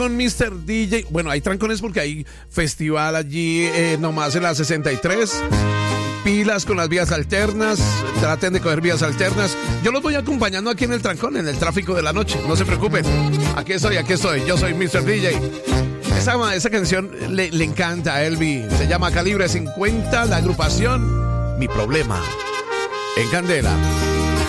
con Mr. DJ. Bueno, hay trancones porque hay festival allí nomás en la 63. Pilas con las vías alternas. Traten de coger vías alternas. Yo los voy acompañando aquí en el trancón, en el tráfico de la noche. No se preocupen. Aquí estoy. Yo soy Mr. DJ. Esa canción le encanta a Elvi. Se llama Calibre 50, la agrupación Mi Problema. En Candela.